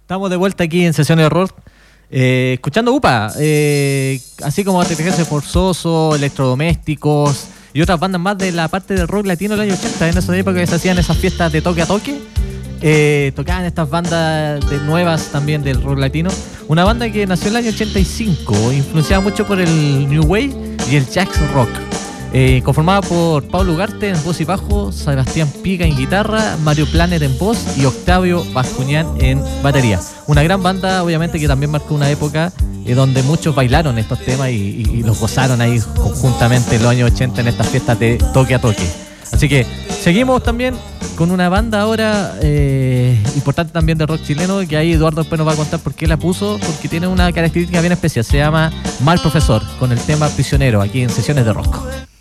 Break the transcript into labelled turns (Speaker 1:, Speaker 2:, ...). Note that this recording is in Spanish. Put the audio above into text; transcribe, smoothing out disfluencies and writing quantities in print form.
Speaker 1: Estamos de vuelta aquí en Sesiones de Rock, escuchando UPA, así como ATPGS Forzoso, Electrodomésticos y otras bandas más de la parte del rock latino del año 80. En esa época que se hacían esas fiestas de toque a toque, tocaban estas bandas nuevas también del rock latino. Una banda que nació en el año 85, influenciada mucho por el New Wave y el Jazz Rock. Conformada por Pablo Ugarte en voz y bajo, Sebastián Pica en guitarra, Mario Planer en voz y Octavio Bascuñán en batería. Una gran banda, obviamente, que también marcó una época donde muchos bailaron estos temas y los gozaron ahí conjuntamente en los años 80 en estas fiestas de toque a toque. Así que seguimos también con una banda ahora importante también de rock chileno, que ahí Eduardo después nos va a contar por qué la puso, porque tiene una característica bien especial. Se llama Mal Profesor, con el tema Prisionero, aquí en Sesiones de Rock.